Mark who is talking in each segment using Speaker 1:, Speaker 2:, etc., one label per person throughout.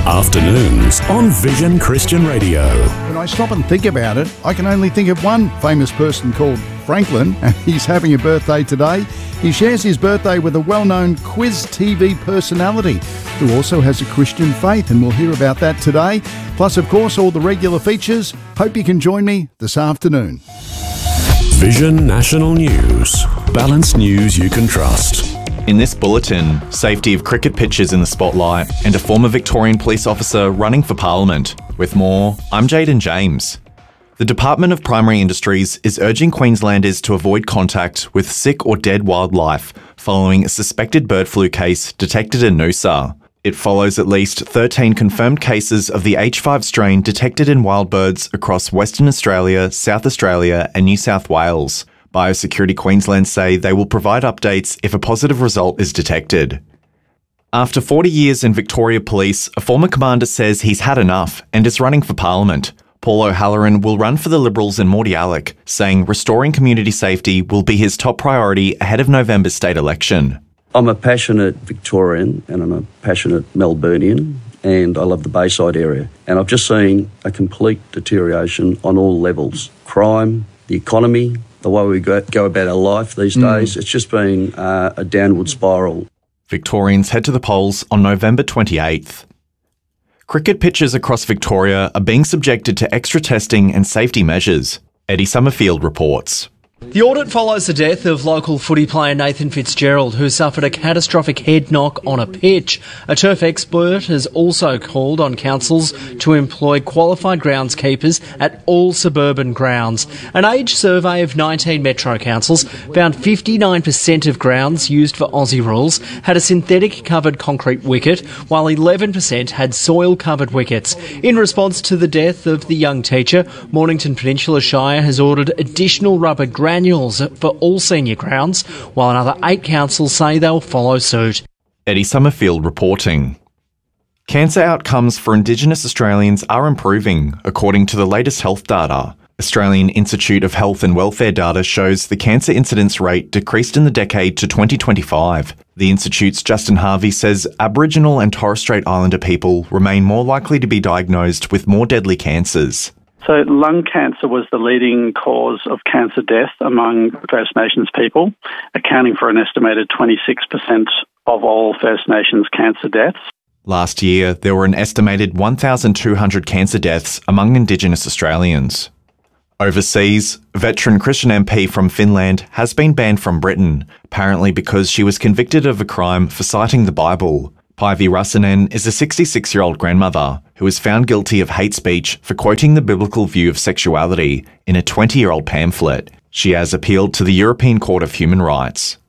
Speaker 1: Afternoons on Vision Christian Radio.
Speaker 2: When I stop and think about it, I can only think of one famous person called Franklin, and he's having a birthday today. He shares his birthday with a well-known quiz TV personality who also has a Christian faith, and we'll hear about that today. Plus, of course, all the regular features. Hope you can join me this afternoon.
Speaker 1: Vision National News. Balanced news you can trust.
Speaker 3: In this bulletin, safety of cricket pitches in the spotlight and a former Victorian police officer running for Parliament. With more, I'm Jaden James. The Department of Primary Industries is urging Queenslanders to avoid contact with sick or dead wildlife following a suspected bird flu case detected in Noosa. It follows at least 13 confirmed cases of the H5 strain detected in wild birds across Western Australia, South Australia and New South Wales. Biosecurity Queensland say they will provide updates if a positive result is detected. After 40 years in Victoria Police, a former commander says he's had enough and is running for Parliament. Paul O'Halloran will run for the Liberals in Mordialloc, saying restoring community safety will be his top priority ahead of November's state election.
Speaker 4: I'm a passionate Victorian and I'm a passionate Melburnian, and I love the Bayside area. And I've just seen a complete deterioration on all levels. Crime, the economy, the way we go about our life these days, it's just been a downward spiral.
Speaker 3: Victorians head to the polls on November 28th. Cricket pitches across Victoria are being subjected to extra testing and safety measures. Eddie Summerfield reports.
Speaker 5: The audit follows the death of local footy player Nathan Fitzgerald, who suffered a catastrophic head knock on a pitch. A turf expert has also called on councils to employ qualified groundskeepers at all suburban grounds. An age survey of 19 metro councils found 59% of grounds used for Aussie rules had a synthetic covered concrete wicket, while 11% had soil covered wickets. In response to the death of the young teacher, Mornington Peninsula Shire has ordered additional rubber granules for all senior grounds, while another 8 councils say they'll follow suit.
Speaker 3: Eddie Summerfield reporting. Cancer outcomes for Indigenous Australians are improving, according to the latest health data. Australian Institute of Health and Welfare data shows the cancer incidence rate decreased in the decade to 2025. The Institute's Justin Harvey says Aboriginal and Torres Strait Islander people remain more likely to be diagnosed with more deadly cancers.
Speaker 6: So lung cancer was the leading cause of cancer death among First Nations people, accounting for an estimated 26% of all First Nations cancer deaths.
Speaker 3: Last year, there were an estimated 1,200 cancer deaths among Indigenous Australians. Overseas, veteran Christian MP from Finland has been banned from Britain, apparently because she was convicted of a crime for citing the Bible. Päivi Räsänen is a 66-year-old grandmother who was found guilty of hate speech for quoting the biblical view of sexuality in a 20-year-old pamphlet. She has appealed to the European Court of Human Rights.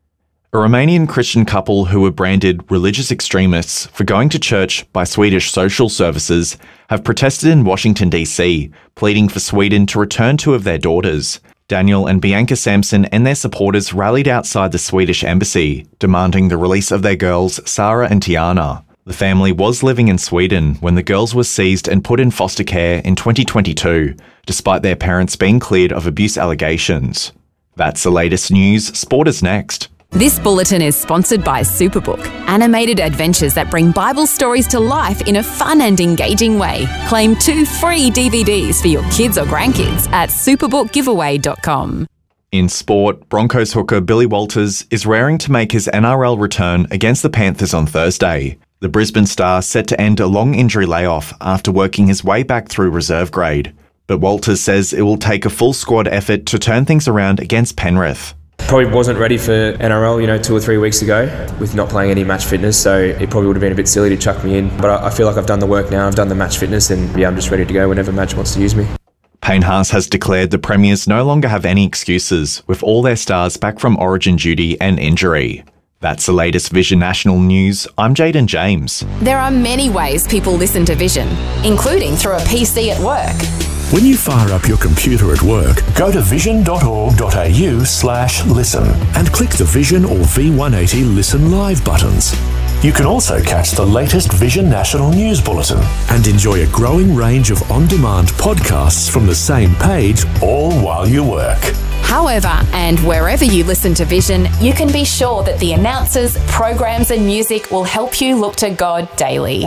Speaker 3: A Romanian Christian couple who were branded religious extremists for going to church by Swedish social services have protested in Washington, D.C., pleading for Sweden to return 2 of their daughters. Daniel and Bianca Sampson and their supporters rallied outside the Swedish embassy, demanding the release of their girls, Sarah and Tiana. The family was living in Sweden when the girls were seized and put in foster care in 2022, despite their parents being cleared of abuse allegations. That's the latest news. Sport is next.
Speaker 7: This bulletin is sponsored by Superbook, animated adventures that bring Bible stories to life in a fun and engaging way. Claim 2 free DVDs for your kids or grandkids at superbookgiveaway.com.
Speaker 3: In sport, Broncos hooker Billy Walters is raring to make his NRL return against the Panthers on Thursday. The Brisbane star set to end a long injury layoff after working his way back through reserve grade. But Walters says it will take a full squad effort to turn things around against Penrith.
Speaker 8: Probably wasn't ready for NRL, 2 or 3 weeks ago with not playing any match fitness, so it probably would have been a bit silly to chuck me in. But I feel like I've done the work now, I've done the match fitness, and I'm just ready to go whenever Madge wants to use me.
Speaker 3: Payne Haas has declared the Premiers no longer have any excuses, with all their stars back from Origin duty and injury. That's the latest Vision National News. I'm Jaden James.
Speaker 7: There are many ways people listen to Vision, including through a PC at work.
Speaker 1: When you fire up your computer at work, go to vision.org.au/listen and click the Vision or V180 Listen Live buttons. You can also catch the latest Vision National News Bulletin and enjoy a growing range of on-demand podcasts from the same page, all while you work.
Speaker 7: However, and wherever you listen to Vision, you can be sure that the announcers, programs and music will help you look to God daily.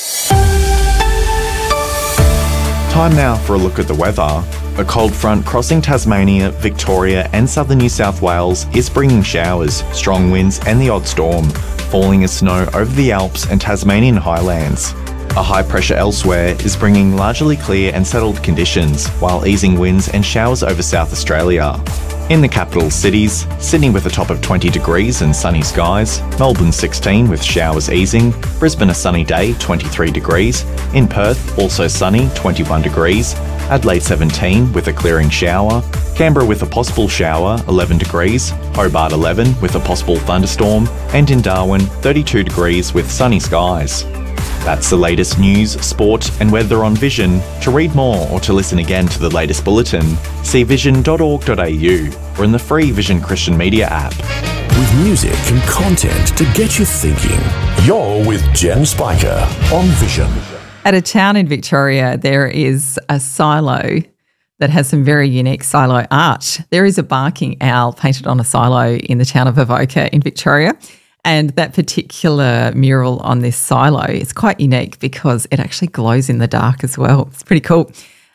Speaker 3: Time now for a look at the weather. A cold front crossing Tasmania, Victoria and southern New South Wales is bringing showers, strong winds and the odd storm, falling as snow over the Alps and Tasmanian highlands. A high pressure elsewhere is bringing largely clear and settled conditions, while easing winds and showers over South Australia. In the capital cities, Sydney with a top of 20 degrees and sunny skies, Melbourne 16 with showers easing, Brisbane a sunny day, 23 degrees, in Perth also sunny, 21 degrees, Adelaide 17 with a clearing shower, Canberra with a possible shower, 11 degrees, Hobart 11 with a possible thunderstorm, and in Darwin 32 degrees with sunny skies. That's the latest news, sport and weather on Vision. To read more or to listen again to the latest bulletin, see vision.org.au or in the free Vision Christian Media app.
Speaker 1: With music and content to get you thinking, you're with Jen Spiker on Vision.
Speaker 9: At a town in Victoria, there is a silo that has some very unique silo art. There is a barking owl painted on a silo in the town of Avoca in Victoria. And that particular mural on this silo is quite unique because it actually glows in the dark as well. It's pretty cool.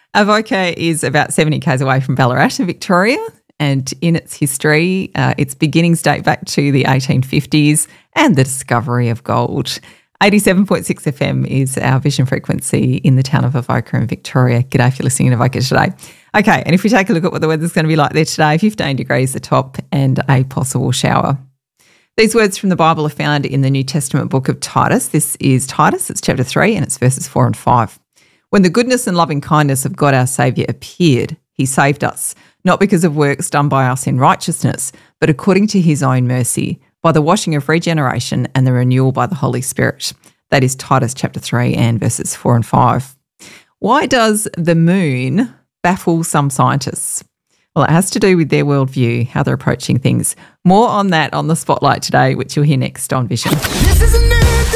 Speaker 9: Avoca is about 70 k's away from Ballarat in Victoria, and in its history, its beginnings date back to the 1850s and the discovery of gold. 87.6 FM is our Vision frequency in the town of Avoca in Victoria. G'day if you're listening in Avoca today. Okay, and if we take a look at what the weather's going to be like there today, 15 degrees the top and a possible shower. These words from the Bible are found in the New Testament book of Titus. This is Titus, it's chapter 3 and it's verses 4 and 5. When the goodness and loving kindness of God our Saviour appeared, he saved us, not because of works done by us in righteousness, but according to his own mercy, by the washing of regeneration and the renewal by the Holy Spirit. That is Titus chapter 3 and verses 4 and 5. Why does the moon baffle some scientists? Well, it has to do with their worldview, how they're approaching things. More on that on the Spotlight today, which you'll hear next on Vision.
Speaker 10: This is a new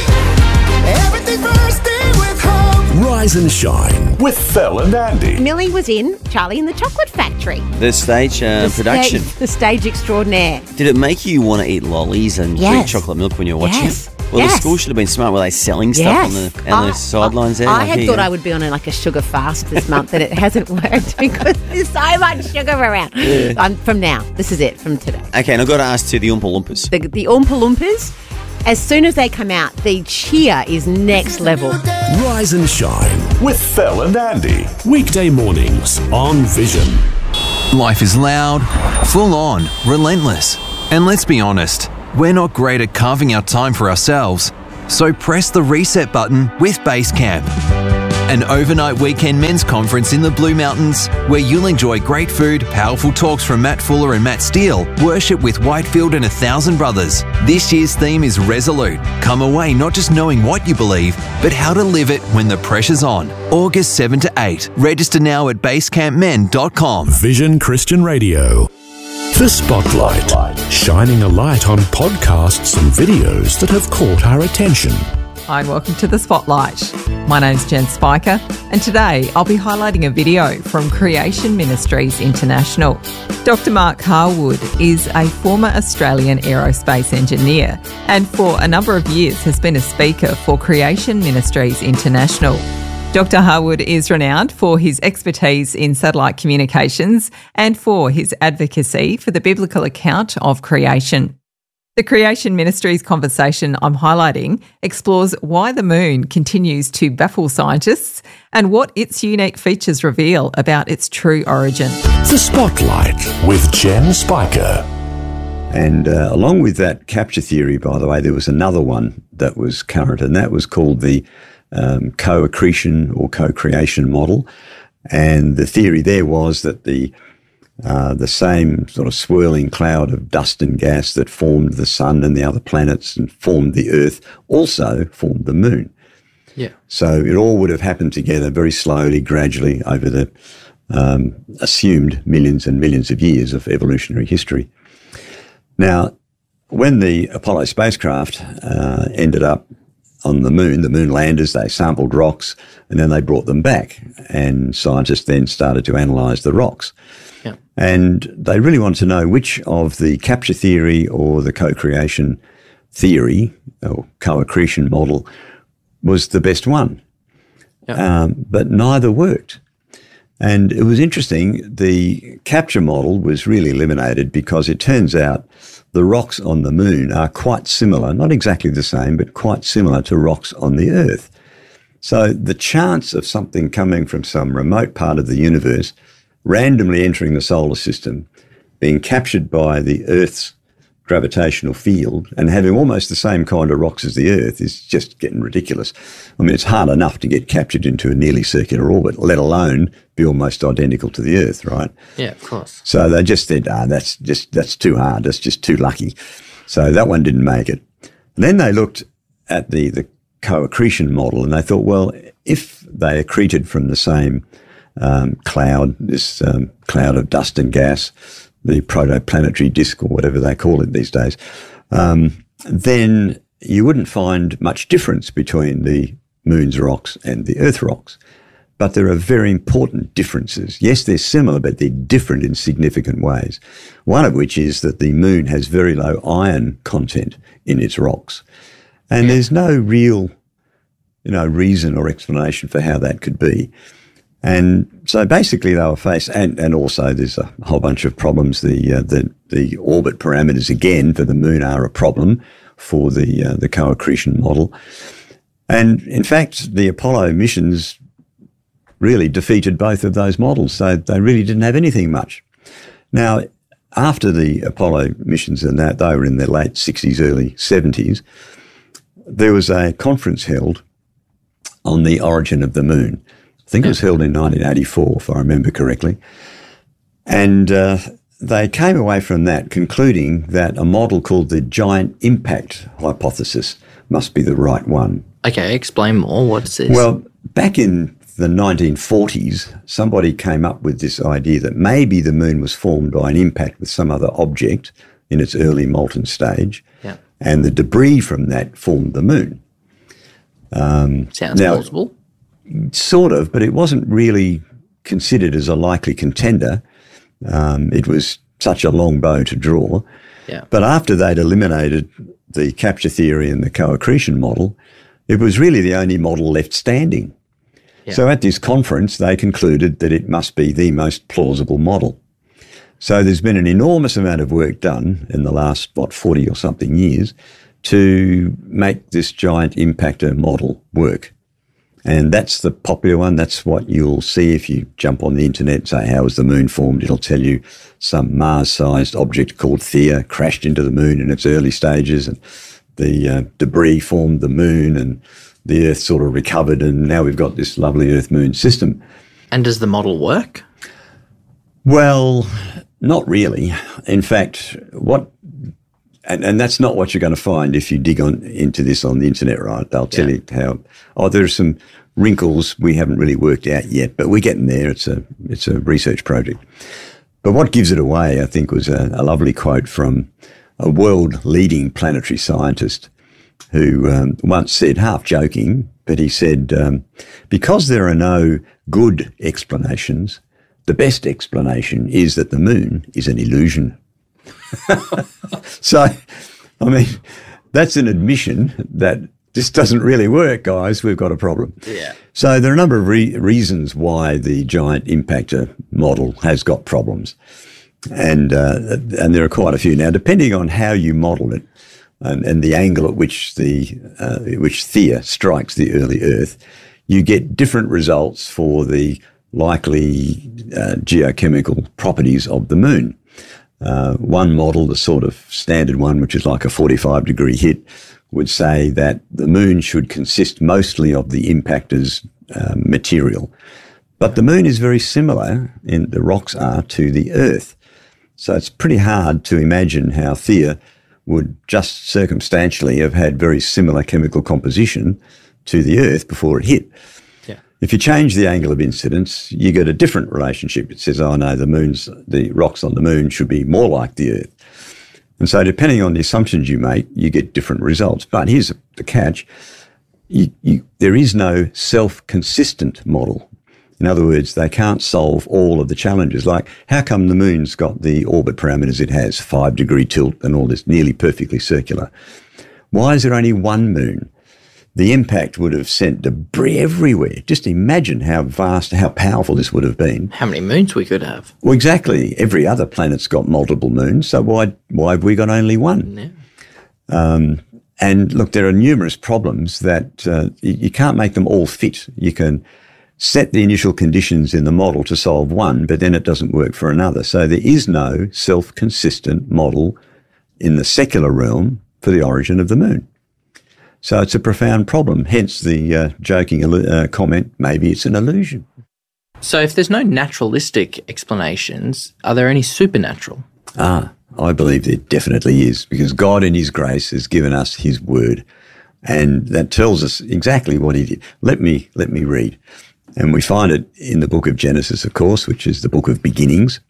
Speaker 10: day. Everything bursting with hope.
Speaker 1: Rise and shine with Phil and Andy.
Speaker 11: Millie was in Charlie and the Chocolate Factory.
Speaker 12: The stage production.
Speaker 11: The stage extraordinaire.
Speaker 12: Did it make you want to eat lollies and drink chocolate milk when you were watching it? Well, the school should have been smart. Were they selling stuff on the sidelines there?
Speaker 11: I had thought I would be on a sugar fast this month, and it hasn't worked because there's so much sugar around. Yeah. From now, this is it, from today.
Speaker 12: Okay, and I've got to ask to the Oompa Loompas.
Speaker 11: The Oompa Loompas, as soon as they come out, the cheer is next level.
Speaker 1: Rise and shine with Phil and Andy. Weekday mornings on Vision.
Speaker 13: Life is loud, full on, relentless. And let's be honest, we're not great at carving out time for ourselves, so press the reset button with Basecamp, an overnight weekend men's conference in the Blue Mountains where you'll enjoy great food, powerful talks from Matt Fuller and Matt Steele, worship with Whitefield and 1,000 Brothers. This year's theme is Resolute. Come away not just knowing what you believe, but how to live it when the pressure's on. August 7 to 8. Register now at basecampmen.com.
Speaker 1: Vision Christian Radio. The Spotlight, shining a light on podcasts and videos that have caught our attention.
Speaker 9: Hi and welcome to The Spotlight. My name's Jen Spiker, and today I'll be highlighting a video from Creation Ministries International. Dr. Mark Harwood is a former Australian aerospace engineer and for a number of years has been a speaker for Creation Ministries International. Dr. Harwood is renowned for his expertise in satellite communications and for his advocacy for the biblical account of creation. The Creation Ministries conversation I'm highlighting explores why the moon continues to baffle scientists and what its unique features reveal about its true origin.
Speaker 1: The Spotlight with Jen Spiker.
Speaker 14: And along with that capture theory, by the way, there was another one that was current, and that was called the co-accretion or co-creation model. And the theory there was that the same sort of swirling cloud of dust and gas that formed the sun and the other planets and formed the Earth also formed the moon.
Speaker 5: Yeah.
Speaker 14: So it all would have happened together very slowly, gradually over the assumed millions and millions of years of evolutionary history. Now, when the Apollo spacecraft ended up on the moon landers, they sampled rocks and then they brought them back, and scientists then started to analyse the rocks.
Speaker 5: Yeah.
Speaker 14: And they really want to know which of the capture theory or the co-creation theory or co-accretion model was the best one. Yep. But neither worked. And it was interesting, the capture model was really eliminated because it turns out the rocks on the moon are quite similar, not exactly the same, but quite similar to rocks on the Earth. So the chance of something coming from some remote part of the universe, randomly entering the solar system, being captured by the Earth's gravitational field and having almost the same kind of rocks as the Earth is just getting ridiculous. I mean, it's hard enough to get captured into a nearly circular orbit, let alone be almost identical to the Earth, right?
Speaker 15: Yeah, of course.
Speaker 14: So they just said, that's too hard. That's just too lucky. So that one didn't make it. And then they looked at the co-accretion model and they thought, well, if they accreted from the same cloud, this cloud of dust and gas, the protoplanetary disk or whatever they call it these days, then you wouldn't find much difference between the moon's rocks and the Earth rocks. But there are very important differences. Yes, they're similar, but they're different in significant ways. One of which is that the moon has very low iron content in its rocks. And there's no real, reason or explanation for how that could be. And so basically they were faced, and also there's a whole bunch of problems. The orbit parameters again for the moon are a problem for the co-accretion model. And in fact, the Apollo missions really defeated both of those models. So they really didn't have anything much. Now, after the Apollo missions and that, they were in their late 60s, early 70s, there was a conference held on the origin of the moon. I think it was held in 1984, if I remember correctly. And they came away from that concluding that a model called the giant impact hypothesis must be the right one.
Speaker 15: Okay, explain more. What's this?
Speaker 14: Well, back in the 1940s, somebody came up with this idea that maybe the moon was formed by an impact with some other object in its early molten stage, and the debris from that formed the moon.
Speaker 15: Sounds plausible.
Speaker 14: Sort of, but it wasn't really considered as a likely contender. It was such a long bow to draw.
Speaker 15: Yeah.
Speaker 14: But after they'd eliminated the capture theory and the co-accretion model, it was really the only model left standing.
Speaker 15: Yeah.
Speaker 14: So at this conference, they concluded that it must be the most plausible model. So there's been an enormous amount of work done in the last, 40 or something years to make this giant impactor model work. And that's the popular one. That's what you'll see if you jump on the internet and say, how was the moon formed? It'll tell you some Mars-sized object called Theia crashed into the moon in its early stages, and the debris formed the moon, and the Earth sort of recovered, and now we've got this lovely Earth-Moon system.
Speaker 15: And does the model work?
Speaker 14: Well, not really. In fact, and that's not what you're going to find if you dig into this on the internet, right? They'll tell you how, there are some wrinkles we haven't really worked out yet, but we're getting there. It's a research project. But what gives it away, I think, was a lovely quote from a world-leading planetary scientist who once said, half joking, but he said, because there are no good explanations, the best explanation is that the moon is an illusion. So, I mean, that's an admission that this doesn't really work, guys. We've got a problem.
Speaker 15: Yeah.
Speaker 14: So there are a number of reasons why the giant impactor model has got problems. And there are quite a few. Now, depending on how you model it and the angle at which which Theia strikes the early Earth, you get different results for the likely geochemical properties of the moon. One model, the sort of standard one, which is like a 45-degree hit, would say that the moon should consist mostly of the impactor's material. But the moon is very similar, in the rocks are, to the Earth. So it's pretty hard to imagine how Theia would just circumstantially have had very similar chemical composition to the Earth before it hit. If you change the angle of incidence, you get a different relationship. It says, oh no, the rocks on the moon should be more like the Earth. And so depending on the assumptions you make, you get different results. But here's the catch. There is no self-consistent model. In other words, they can't solve all of the challenges. Like, how come the moon's got the orbit parameters it has, 5-degree tilt and all this, nearly perfectly circular? Why is there only one moon? The impact would have sent debris everywhere. Just imagine how vast, how powerful this would have been.
Speaker 15: How many moons we could have.
Speaker 14: Well, exactly. Every other planet's got multiple moons, so why have we got only one? Yeah. And look, there are numerous problems that you can't make them all fit. You can set the initial conditions in the model to solve one, but then it doesn't work for another. So there is no self-consistent model in the secular realm for the origin of the moon. So it's a profound problem, hence the joking comment, maybe it's an illusion.
Speaker 15: So if there's no naturalistic explanations, are there any supernatural?
Speaker 14: I believe there definitely is, because God in his grace has given us his word, and that tells us exactly what he did. Let me read. And we find it in the book of Genesis, of course, which is the book of beginnings,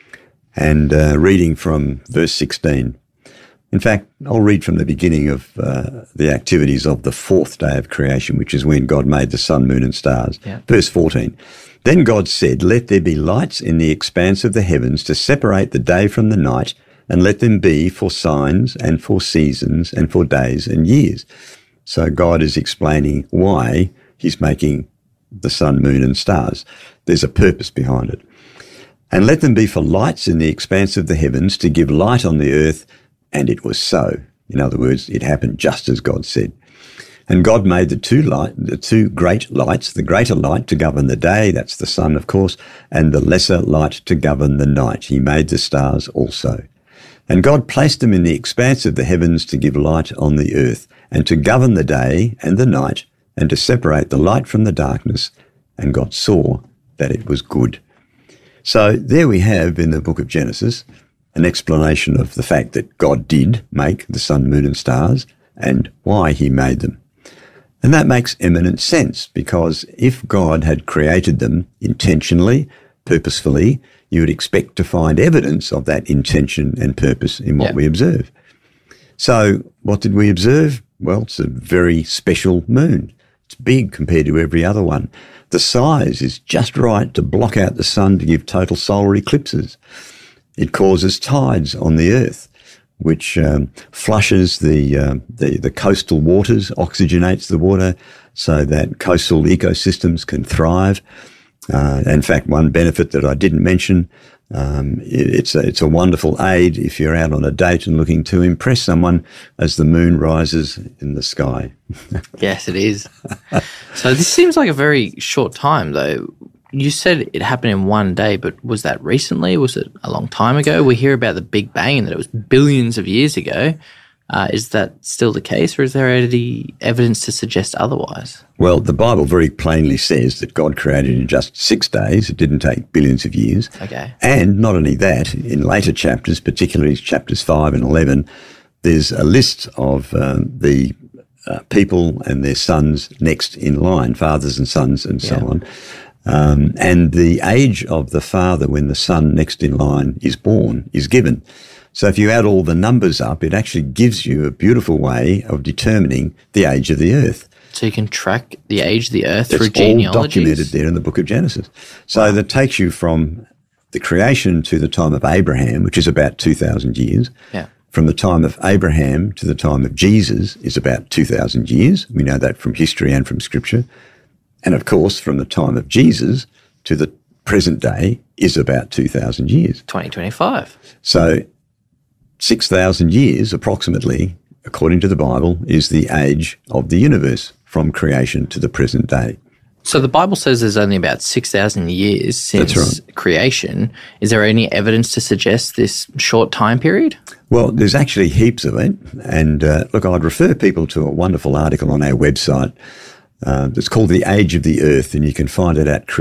Speaker 14: and reading from verse 16. In fact, I'll read from the beginning of the activities of the fourth day of creation, which is when God made the sun, moon and stars. Yeah. Verse 14. Then God said, "Let there be lights in the expanse of the heavens to separate the day from the night, and let them be for signs and for seasons and for days and years." So God is explaining why he's making the sun, moon and stars. There's a purpose behind it. "And let them be for lights in the expanse of the heavens to give light on the earth, and it was so." In other words, it happened just as God said. "And God made the two great lights, the greater light to govern the day," that's the sun, of course, "and the lesser light to govern the night. He made the stars also. And God placed them in the expanse of the heavens to give light on the earth, and to govern the day and the night, and to separate the light from the darkness. And God saw that it was good." So there we have in the book of Genesis an explanation of the fact that God did make the sun, moon and stars, and why he made them. And that makes eminent sense, because if God had created them intentionally, purposefully, you would expect to find evidence of that intention and purpose in what we observe. So what did we observe? Well, it's a very special moon. It's big compared to every other one. The size is just right to block out the sun to give total solar eclipses. It causes tides on the earth, which flushes the coastal waters, oxygenates the water so that coastal ecosystems can thrive. In fact, one benefit that I didn't mention, it's a wonderful aid if you're out on a date and looking to impress someone as the moon rises in the sky.
Speaker 15: Yes, it is. So this seems like a very short time, though. You said it happened in one day, but was that recently? Was it a long time ago? We hear about the Big Bang and that it was billions of years ago. Is that still the case, or is there any evidence to suggest otherwise?
Speaker 14: Well, the Bible very plainly says that God created in just 6 days. It didn't take billions of years.
Speaker 15: Okay.
Speaker 14: And not only that, in later chapters, particularly chapters 5 and 11, there's a list of the people and their sons next in line, fathers and sons and so on. And the age of the father when the son next in line is born is given. So if you add all the numbers up, it actually gives you a beautiful way of determining the age of the earth.
Speaker 15: So you can track the age of the earth through genealogies?
Speaker 14: It's all documented there in the book of Genesis. So that takes you from the creation to the time of Abraham, which is about 2,000 years.
Speaker 15: Yeah.
Speaker 14: From the time of Abraham to the time of Jesus is about 2,000 years. We know that from history and from scripture. And of course, from the time of Jesus to the present day is about 2,000 years.
Speaker 15: 2025.
Speaker 14: So 6,000 years approximately, according to the Bible, is the age of the universe from creation to the present day.
Speaker 15: So the Bible says there's only about 6,000 years since creation. Is there any evidence to suggest this short time period?
Speaker 14: Well, there's actually heaps of it. And look, I'd refer people to a wonderful article on our website. It's called The Age of the Earth, and you can find it at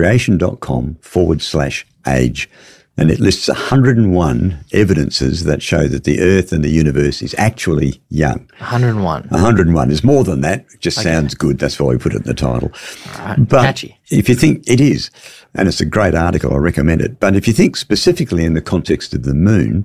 Speaker 14: creation.com/age. And it lists 101 evidences that show that the Earth and the universe is actually young.
Speaker 15: 101.
Speaker 14: 101 is more than that. It just sounds good. That's why we put it in the title.
Speaker 15: All right.
Speaker 14: But
Speaker 15: catchy.
Speaker 14: If you think it is, and it's a great article, I recommend it. But if you think specifically in the context of the moon,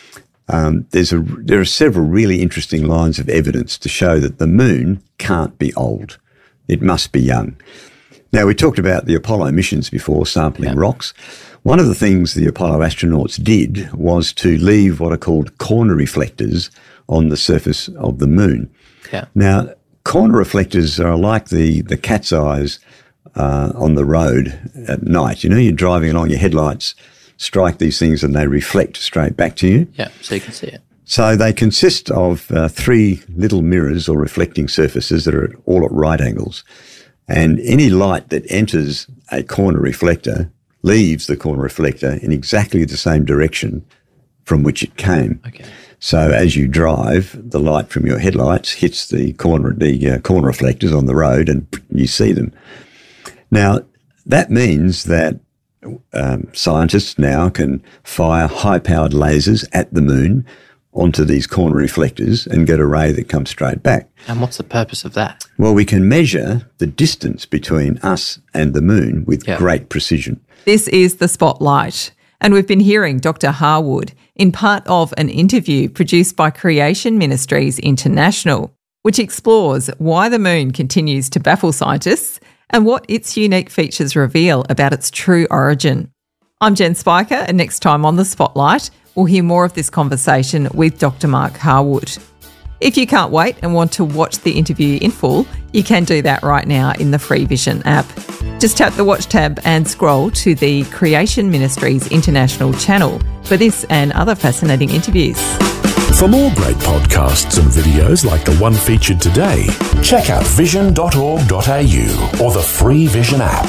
Speaker 14: there are several really interesting lines of evidence to show that the moon can't be old. It must be young. Now, we talked about the Apollo missions before, sampling rocks. One of the things the Apollo astronauts did was to leave what are called corner reflectors on the surface of the moon.
Speaker 15: Yeah.
Speaker 14: Now, corner reflectors are like the cat's eyes on the road at night. You know, you're driving along, your headlights strike these things and they reflect straight back to you.
Speaker 15: Yeah, so you can see it.
Speaker 14: So they consist of 3 little mirrors or reflecting surfaces that are all at right angles. And any light that enters a corner reflector leaves the corner reflector in exactly the same direction from which it came.
Speaker 15: Okay.
Speaker 14: So as you drive, the light from your headlights hits the corner reflectors on the road and you see them. Now, that means that scientists now can fire high-powered lasers at the moon onto these corner reflectors and get a ray that comes straight back.
Speaker 15: And what's the purpose of that?
Speaker 14: Well, we can measure the distance between us and the moon with great precision.
Speaker 9: This is The Spotlight, and we've been hearing Dr. Harwood in part of an interview produced by Creation Ministries International, which explores why the moon continues to baffle scientists and what its unique features reveal about its true origin. I'm Jen Spiker, and next time on The Spotlight, we'll hear more of this conversation with Dr. Mark Harwood. If you can't wait and want to watch the interview in full, you can do that right now in the Free Vision app. Just tap the Watch tab and scroll to the Creation Ministries International channel for this and other fascinating interviews.
Speaker 1: For more great podcasts and videos like the one featured today, check out vision.org.au or the Free Vision app.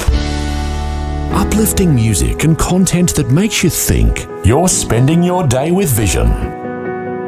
Speaker 1: Uplifting music and content that makes you think. You're spending your day with Vision.